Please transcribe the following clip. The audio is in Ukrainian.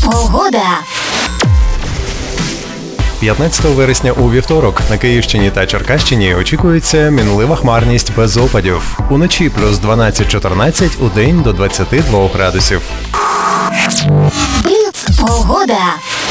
Погода. 15 вересня у вівторок на Київщині та Черкащині очікується мінлива хмарність без опадів. Уночі плюс 12-14, удень до 22 градусів. Бліц. Погода.